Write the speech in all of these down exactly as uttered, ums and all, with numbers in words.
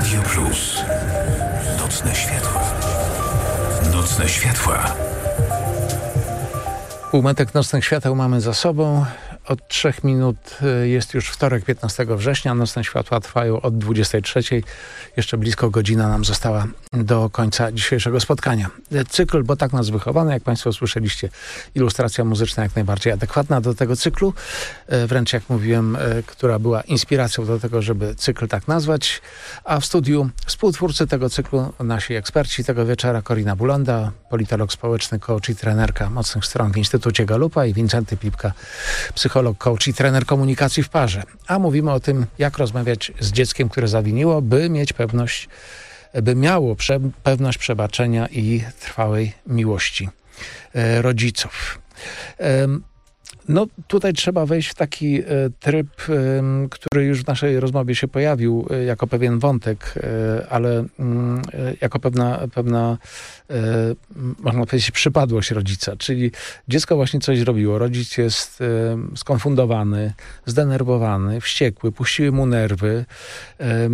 Radio Plus. Nocne światła. Nocne światła. Półmetek nocnych świateł mamy za sobą. Od trzech minut jest już wtorek, piętnastego września. Nocne światła trwają od dwudziestej trzeciej. Jeszcze blisko godzina nam została do końca dzisiejszego spotkania. Cykl, bo tak nas wychowano, jak Państwo słyszeliście, ilustracja muzyczna jak najbardziej adekwatna do tego cyklu. Wręcz jak mówiłem, która była inspiracją do tego, żeby cykl tak nazwać. A w studiu współtwórcy tego cyklu, nasi eksperci tego wieczora, Korina Bulonda, politolog społeczny, coach i trenerka mocnych stron w Instytucie Galupa, i Wincenty Pipka, psycholog, coach i trener komunikacji w parze. A mówimy o tym, jak rozmawiać z dzieckiem, które zawiniło, by mieć pewność, by miało prze, pewność przebaczenia i trwałej miłości e, rodziców. E, No tutaj trzeba wejść w taki e, tryb, e, który już w naszej rozmowie się pojawił e, jako pewien wątek, e, ale mm, e, jako pewna, pewna e, można powiedzieć, przypadłość rodzica. Czyli dziecko właśnie coś zrobiło. Rodzic jest e, skonfundowany, zdenerwowany, wściekły, puściły mu nerwy e,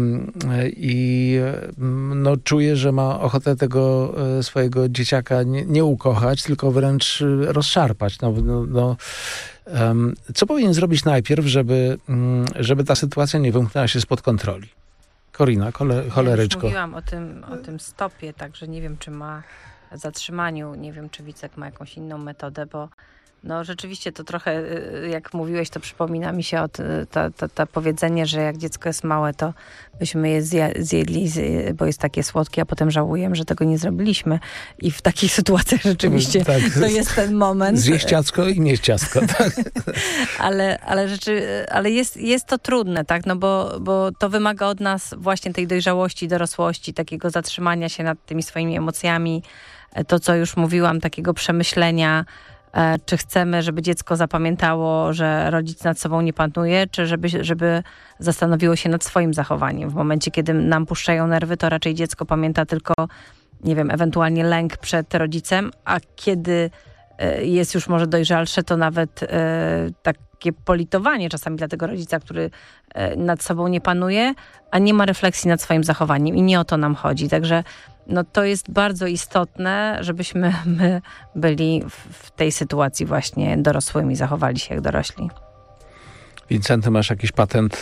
i no, czuje, że ma ochotę tego e, swojego dzieciaka nie, nie ukochać, tylko wręcz rozszarpać. No, no, no, Um, co powinien zrobić najpierw, żeby, um, żeby ta sytuacja nie wymknęła się spod kontroli? Korina, kole, choleryczko. Ja już mówiłam o tym, o tym stopie, także nie wiem, czy ma zatrzymaniu, nie wiem, czy Wicek ma jakąś inną metodę, bo no rzeczywiście to trochę, jak mówiłeś, to przypomina mi się o to, to, to powiedzenie, że jak dziecko jest małe, to byśmy je zjedli, bo jest takie słodkie, a potem żałujemy, że tego nie zrobiliśmy. I w takich sytuacjach rzeczywiście tak, to jest ten moment. Zjeść ciastko i mieć ciastko. Tak. ale ale, rzeczy, ale jest, jest to trudne, tak? No bo, bo to wymaga od nas właśnie tej dojrzałości, dorosłości, takiego zatrzymania się nad tymi swoimi emocjami. To, co już mówiłam, takiego przemyślenia, czy chcemy, żeby dziecko zapamiętało, że rodzic nad sobą nie panuje, czy żeby, żeby zastanowiło się nad swoim zachowaniem. W momencie, kiedy nam puszczają nerwy, to raczej dziecko pamięta tylko, nie wiem, ewentualnie lęk przed rodzicem, a kiedy jest już może dojrzalsze, to nawet takie politowanie czasami dla tego rodzica, który nad sobą nie panuje, a nie ma refleksji nad swoim zachowaniem. I nie o to nam chodzi. Także no to jest bardzo istotne, żebyśmy my byli w tej sytuacji właśnie dorosłymi, zachowali się jak dorośli. Wincenty, masz jakiś patent